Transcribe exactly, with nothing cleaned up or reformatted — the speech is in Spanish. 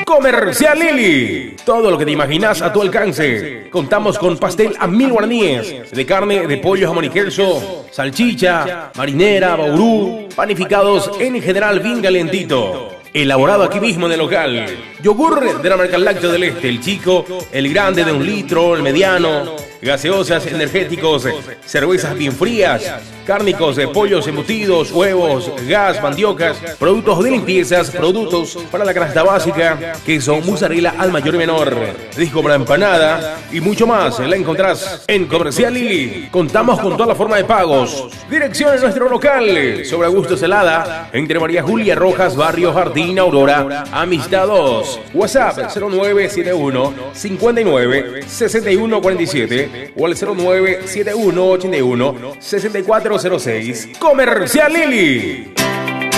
Comercial Lili. Todo lo que te imaginas a tu alcance. Contamos con pastel a mil guaraníes, de carne, de pollo, jamón y queso, salchicha, marinera, baurú, panificados en general bien calentito. Elaborado aquí mismo en el local. Yogur de la marca Lácteo del Este, el chico, el grande de un litro, el mediano, gaseosas, energéticos, cervezas bien frías, cárnicos de pollos embutidos, huevos, gas, mandiocas, productos de limpiezas, productos para la canasta básica, queso, mozzarella al mayor y menor, disco para empanada y mucho más. La encontrás en Comercial Lili. Contamos con toda la forma de pagos. Dirección en nuestro local, sobre Augusto Celada, entre María Julia Rojas, Barrio Jardín, Aurora, Amistad dos. WhatsApp cero nueve siete uno, cinco nueve, seis uno cuatro siete o al cero nueve siete uno, ochenta y uno, sesenta y cuatro cero seis. Comercial Lili.